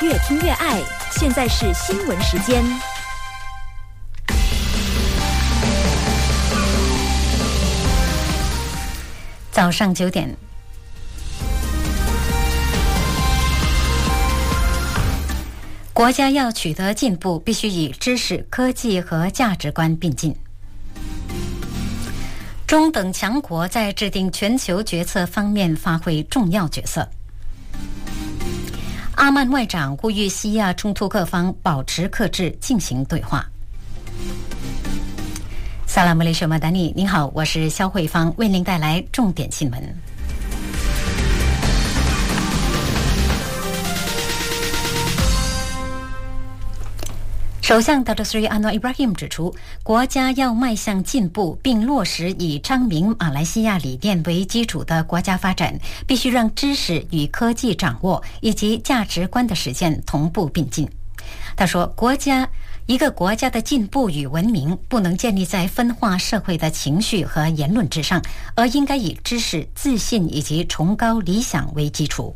越听越爱。现在是新闻时间。 早上9点。国家要取得进步，必须以知识、科技和价值观并进。中等强国在制定全球决策方面发挥重要角色。阿曼外长呼吁西亚冲突各方保持克制，进行对话。萨拉姆雷什马达尼，您好，我是肖慧芳，为您带来重点新闻。首相达特斯里安诺伊布拉希姆指出，国家要迈向进步，并落实以昌明马来西亚理念为基础的国家发展，必须让知识与科技掌握以及价值观的实践同步并进。他说，一个国家的进步与文明不能建立在分化社会的情绪和言论之上，而应该以知识、自信以及崇高理想为基础。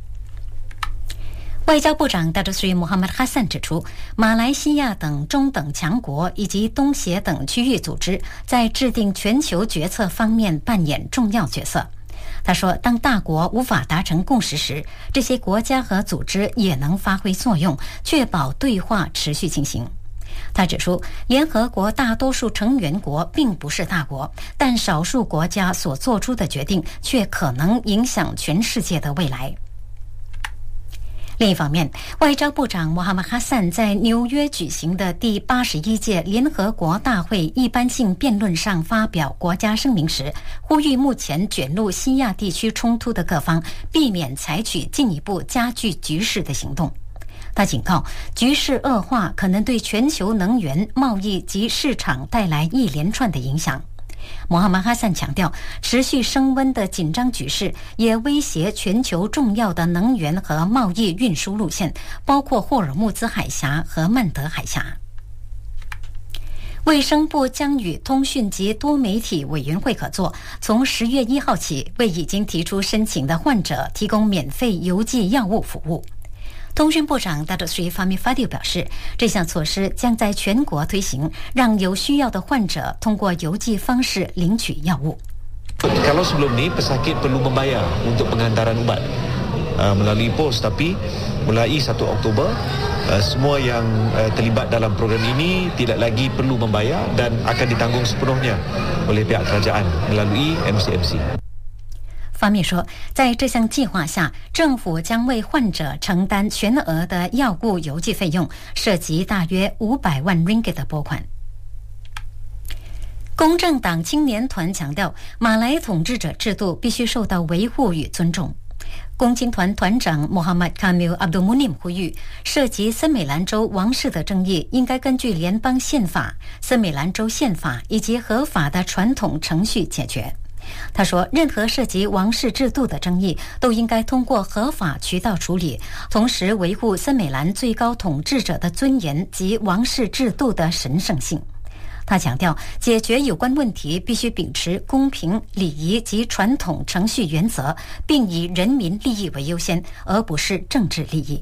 外交部长达特斯里穆罕默德哈桑指出，马来西亚等中等强国以及东协等区域组织在制定全球决策方面扮演重要角色。他说，当大国无法达成共识时，这些国家和组织也能发挥作用，确保对话持续进行。他指出，联合国大多数成员国并不是大国，但少数国家所做出的决定却可能影响全世界的未来。另一方面，外交部长穆罕默德哈桑在纽约举行的第81届联合国大会一般性辩论上发表国家声明时，呼吁目前卷入西亚地区冲突的各方避免采取进一步加剧局势的行动。他警告，局势恶化可能对全球能源、贸易及市场带来一连串的影响。穆罕默德哈桑强调，持续升温的紧张局势也威胁全球重要的能源和贸易运输路线，包括霍尔木兹海峡和曼德海峡。卫生部将与通讯及多媒体委员会合作，从10月1号起为已经提出申请的患者提供免费邮寄药物服务。通讯部长达特斯里法米法迪表示，这项措施将在全国推行，让有需要的患者通过邮寄方式领取药物。 Kalau sebelum ni pesakit perlu membayar untuk penghantaran ubat melalui pos, tapi mulai 1 Oktober semua yang terlibat dalam program ini tidak lagi perlu membayar dan akan ditanggung sepenuhnya oleh pihak kerajaan melalui MCMC。 方面说，在这项计划下，政府将为患者承担全额的药物邮寄费用，涉及大约500万 ringgit 的拨款。公正党青年团强调，马来统治者制度必须受到维护与尊重。共青团团长穆罕默德卡缪阿卜杜穆尼姆呼吁，涉及森美兰州王室的争议应该根据联邦宪法、森美兰州宪法以及合法的传统程序解决。他说，任何涉及王室制度的争议都应该通过合法渠道处理，同时维护森美兰最高统治者的尊严及王室制度的神圣性。他强调，解决有关问题必须秉持公平、礼仪及传统程序原则，并以人民利益为优先，而不是政治利益。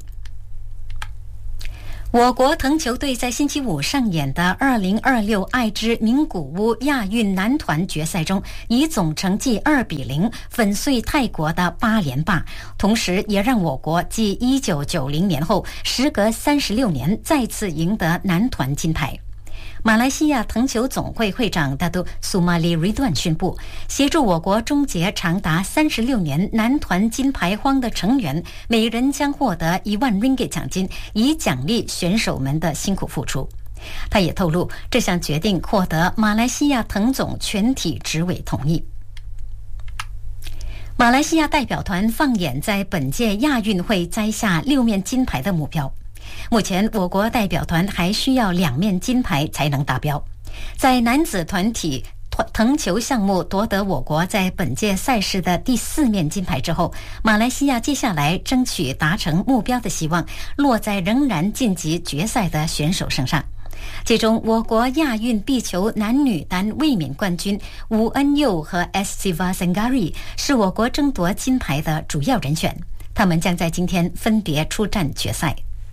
我国藤球队在星期五上演的2026爱知名古屋亚运男团决赛中，以总成绩2-0粉碎泰国的8连霸，同时也让我国继1990年后，时隔36年再次赢得男团金牌。马来西亚藤球总会会长大都苏马里瑞段宣布，协助我国终结长达36年男团金牌荒的成员，每人将获得1万 ringgit 奖金，以奖励选手们的辛苦付出。他也透露，这项决定获得马来西亚藤总全体执委同意。马来西亚代表团放眼在本届亚运会摘下6面金牌的目标。目前我国代表团还需要2面金牌才能达标。在男子团体藤球项目夺得我国在本届赛事的第4面金牌之后，马来西亚接下来争取达成目标的希望落在仍然晋级决赛的选手身上。其中我国亚运壁球男女单卫冕冠军吴恩佑和 S. Siva Sengari 是我国争夺金牌的主要人选，他们将在今天分别出战决赛。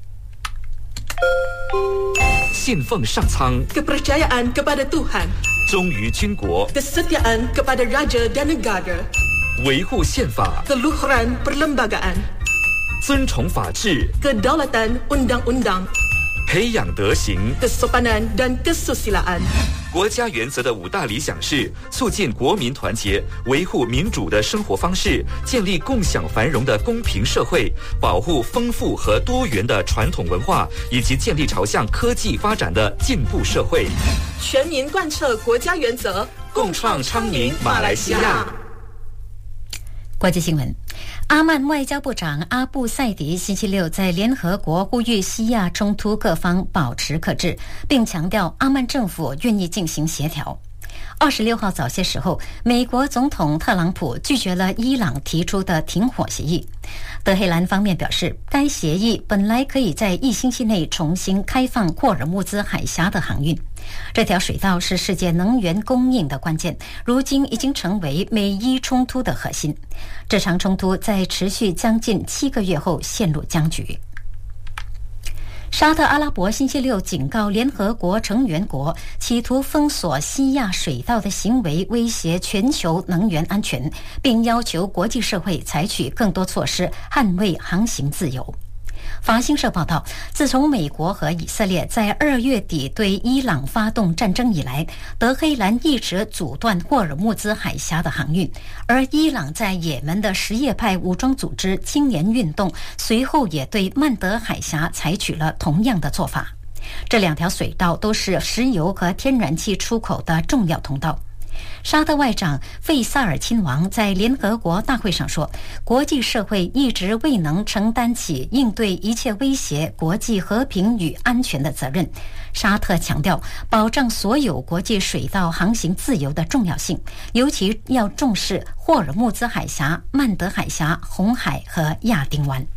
信奉上苍， kepercayaan kepada Tuhan, 忠于军国， kesetiaan kepada raja dan negara, 维护宪法， keluhuran perlembagaan, 尊崇法治， kedaulatan undang-undang, 培养德行。 kesopanan dan kesusilaan. 国家原则的5大理想是促进国民团结，维护民主的生活方式，建立共享繁荣的公平社会，保护丰富和多元的传统文化，以及建立朝向科技发展的进步社会。 全民贯彻国家原则， 共创昌明马来西亚。 国际新闻，阿曼外交部长阿布赛迪星期六在联合国呼吁西亚冲突各方保持克制，并强调阿曼政府愿意进行协调。26号早些时候，美国总统特朗普拒绝了伊朗提出的停火协议。德黑兰方面表示，该协议本来可以在1星期内重新开放霍尔木兹海峡的航运。这条水道是世界能源供应的关键，如今已经成为美伊冲突的核心。这场冲突在持续将近7个月后陷入僵局。沙特阿拉伯星期六警告联合国成员国，企图封锁西亚水道的行为威胁全球能源安全，并要求国际社会采取更多措施捍卫航行自由。法新社报道，自从美国和以色列在2月底对伊朗发动战争以来，德黑兰一直阻断霍尔木兹海峡的航运，而伊朗在也门的什叶派武装组织青年运动随后也对曼德海峡采取了同样的做法。这2条水道都是石油和天然气出口的重要通道。沙特外长费萨尔亲王在联合国大会上说，国际社会一直未能承担起应对一切威胁国际和平与安全的责任。沙特强调保障所有国际水道航行自由的重要性，尤其要重视霍尔木兹海峡、曼德海峡、红海和亚丁湾。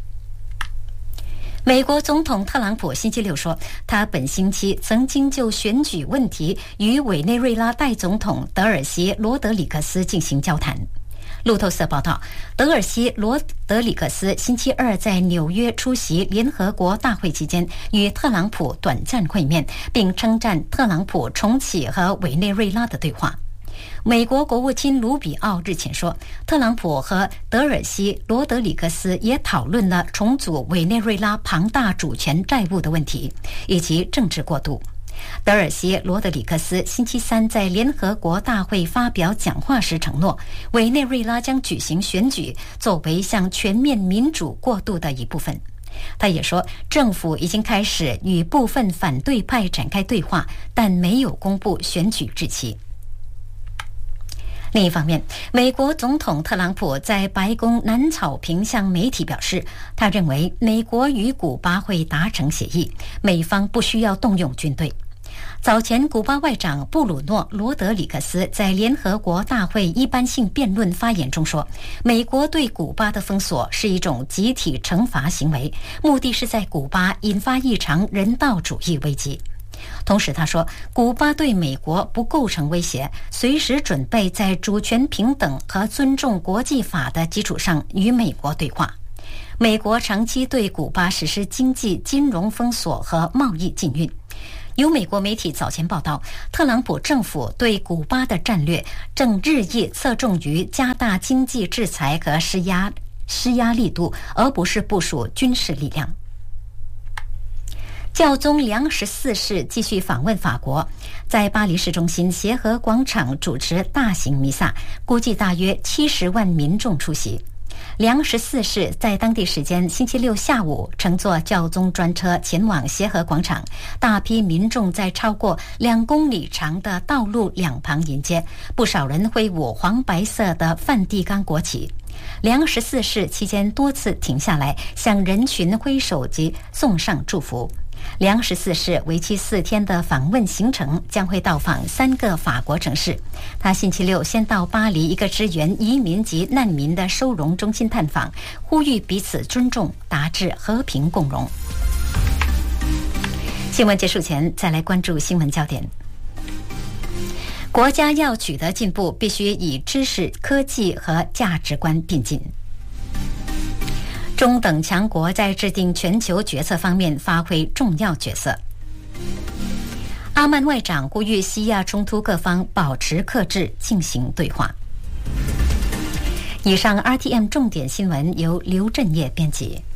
美国总统特朗普星期六说，他本星期曾经就选举问题与委内瑞拉代总统德尔西·罗德里格斯进行交谈。路透社报道，德尔西·罗德里格斯星期二在纽约出席联合国大会期间与特朗普短暂会面，并称赞特朗普重启和委内瑞拉的对话。美国国务卿卢比奥日前说，特朗普和德尔西·罗德里格斯也讨论了重组委内瑞拉庞大主权债务的问题，以及政治过渡。德尔西·罗德里格斯星期三在联合国大会发表讲话时承诺，委内瑞拉将举行选举，作为向全面民主过渡的一部分。他也说，政府已经开始与部分反对派展开对话，但没有公布选举日期。另一方面，美国总统特朗普在白宫南草坪向媒体表示，他认为美国与古巴会达成协议，美方不需要动用军队。早前，古巴外长布鲁诺·罗德里格斯在联合国大会一般性辩论发言中说，美国对古巴的封锁是一种集体惩罚行为，目的是在古巴引发一场人道主义危机。同时他说，古巴对美国不构成威胁，随时准备在主权平等和尊重国际法的基础上与美国对话。美国长期对古巴实施经济、金融封锁和贸易禁运。有美国媒体早前报道，特朗普政府对古巴的战略正日益侧重于加大经济制裁和施压力度，而不是部署军事力量。教宗良14世继续访问法国，在巴黎市中心协和广场主持大型弥撒，估计大约70万民众出席。良14世在当地时间星期六下午乘坐教宗专车前往协和广场，大批民众在超过2公里长的道路两旁迎接，不少人挥舞黄白色的梵蒂冈国旗。良14世期间多次停下来向人群挥手及送上祝福。良14世为期4天的访问行程将会到访3个法国城市。他星期六先到巴黎一个支援移民及难民的收容中心探访，呼吁彼此尊重，达至和平共荣。新闻结束前，再来关注新闻焦点。国家要取得进步，必须以知识、科技和价值观并进。中等强国在制定全球决策方面发挥重要角色。 阿曼外长呼吁西亚冲突各方保持克制，进行对话。以上 RTM 重点新闻由刘振业编辑。